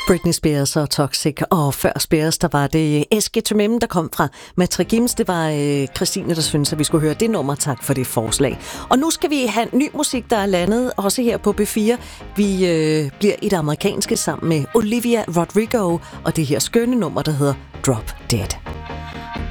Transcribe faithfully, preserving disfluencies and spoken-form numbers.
Britney Spears og Toxic, og før Spears, der var det Eske Tomem, der kom fra Matrigims. Det var øh, Christine, der syntes, at vi skulle høre det nummer. Tak for det forslag. Og nu skal vi have ny musik, der er landet, også her på B fire. Vi øh, bliver i det amerikanske sammen med Olivia Rodrigo, og det her skønne nummer, der hedder Drop Dead.